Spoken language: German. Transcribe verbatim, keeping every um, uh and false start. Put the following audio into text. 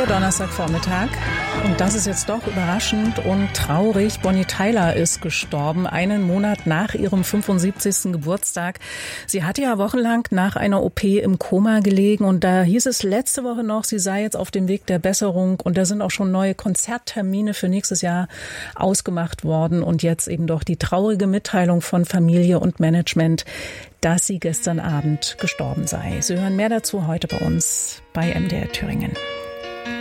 Ihr Donnerstagvormittag. Und das ist jetzt doch überraschend und traurig. Bonnie Tyler ist gestorben, einen Monat nach ihrem fünfundsiebzigsten Geburtstag. Sie hatte ja wochenlang nach einer O P im Koma gelegen und da hieß es letzte Woche noch, sie sei jetzt auf dem Weg der Besserung und da sind auch schon neue Konzerttermine für nächstes Jahr ausgemacht worden und jetzt eben doch die traurige Mitteilung von Familie und Management, dass sie gestern Abend gestorben sei. Sie hören mehr dazu heute bei uns bei M D R Thüringen.